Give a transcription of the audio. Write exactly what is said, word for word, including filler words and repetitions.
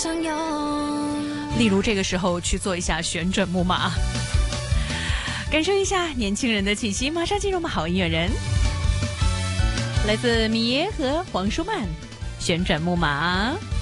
例如这个时候去做一下旋转木马，感受一下年轻人的气息。马上进入我们好音乐人，来自米耶和黄舒曼，旋转木马。